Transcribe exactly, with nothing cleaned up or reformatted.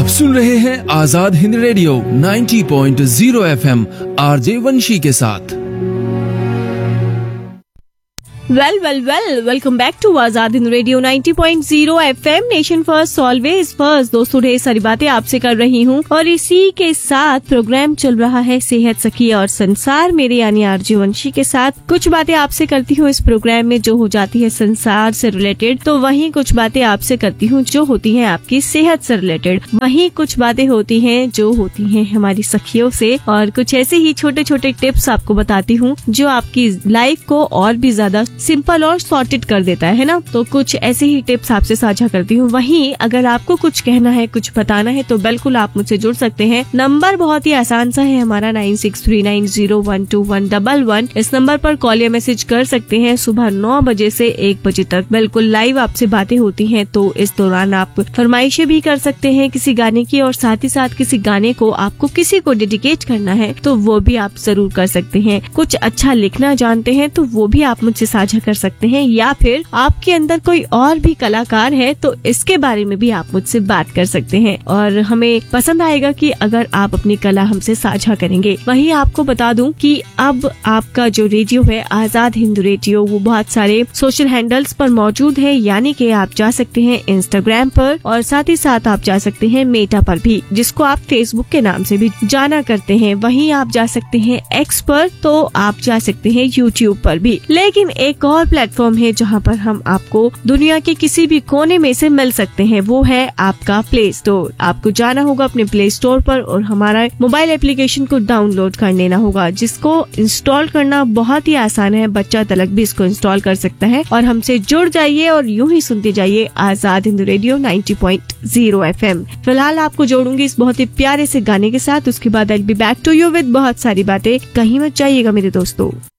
आप सुन रहे हैं आजाद हिंद रेडियो नब्बे पॉइंट शून्य एफएम आरजे वंशी के साथ। Well well well welcome back to Azad Hind radio नब्बे पॉइंट शून्य FM, nation first always first. दोस्तों, ढेर सारी बातें आपसे कर रही हूँ और इसी के साथ प्रोग्राम चल रहा है सेहत सखी और संसार मेरे यानी आरजे वंशी के साथ। कुछ बातें आपसे करती हूँ इस प्रोग्राम में जो हो जाती है संसार से रिलेटेड, तो वहीं कुछ बातें आपसे करती हूँ जो होती है आपकी सेहत से रिलेटेड। वहीं कुछ बातें होती हैं जो होती हैं हमारी सखियों से, और कुछ ऐसे ही छोटे छोटे टिप्स आपको बताती हूँ जो आपकी लाइफ को और भी ज्यादा सिंपल और सॉर्टेड कर देता है ना। तो कुछ ऐसे ही टिप्स आपसे साझा करती हूँ। वहीं अगर आपको कुछ कहना है, कुछ बताना है, तो बिल्कुल आप मुझसे जुड़ सकते हैं। नंबर बहुत ही आसान सा है हमारा, nine six three nine zero one two one double one. इस नंबर पर कॉल या मैसेज कर सकते हैं। सुबह नौ बजे से एक बजे तक बिल्कुल लाइव आपसे बातें होती हैं। तो इस दौरान आप फरमाइशें भी कर सकते हैं किसी गाने की, और साथ ही साथ किसी गाने को आपको किसी को डेडिकेट करना है तो वो भी आप जरूर कर सकते हैं। कुछ अच्छा लिखना जानते हैं तो वो भी आप मुझसे साझा कर सकते हैं, या फिर आपके अंदर कोई और भी कलाकार है तो इसके बारे में भी आप मुझसे बात कर सकते हैं, और हमें पसंद आएगा कि अगर आप अपनी कला हमसे साझा करेंगे। वहीं आपको बता दूं कि अब आपका जो रेडियो है आजाद हिंद रेडियो, वो बहुत सारे सोशल हैंडल्स पर मौजूद है। यानी कि आप जा सकते हैं इंस्टाग्राम पर, और साथ ही साथ आप जा सकते हैं मेटा पर भी, जिसको आप फेसबुक के नाम से भी जाना करते हैं। वहीं आप जा सकते हैं एक्स पर, तो आप जा सकते हैं यूट्यूब पर भी। लेकिन एक और प्लेटफॉर्म है जहां पर हम आपको दुनिया के किसी भी कोने में से मिल सकते हैं, वो है आपका प्ले स्टोर। आपको जाना होगा अपने प्ले स्टोर पर और हमारा मोबाइल एप्लीकेशन को डाउनलोड कर लेना होगा, जिसको इंस्टॉल करना बहुत ही आसान है। बच्चा तलक भी इसको इंस्टॉल कर सकता है। और हमसे जुड़ जाइए और यूं ही सुनते जाइए आजाद हिंद रेडियो नब्बे पॉइंट शून्य एफएम। फिलहाल आपको जोड़ूंगी इस बहुत ही प्यारे से गाने के साथ। उसके बाद I will be back to you with बहुत सारी बातें। कहीं मत जाइएगा मेरे दोस्तों।